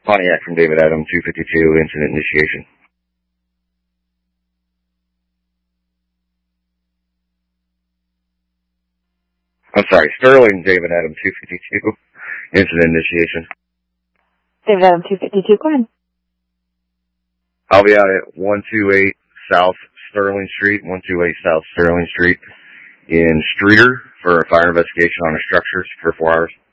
Pontiac from David Adam, 252, incident initiation. I'm sorry, Sterling, David Adam, 252, incident initiation. David Adam, 252, go ahead. I'll be out at 128 South Sterling Street, 128 South Sterling Street in Streeter for a fire investigation on a structure for 4 hours.